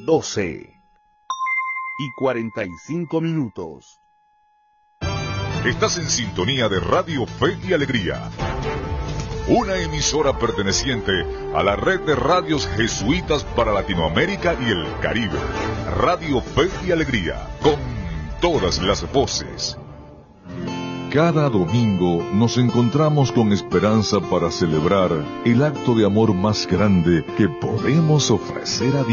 12:45. Estás en sintonía de Radio Fe y Alegría, una emisora perteneciente a la red de radios jesuitas para Latinoamérica y el Caribe. Radio Fe y Alegría, con todas las voces. Cada domingo nos encontramos con esperanza para celebrar el acto de amor más grande que podemos ofrecer a Dios.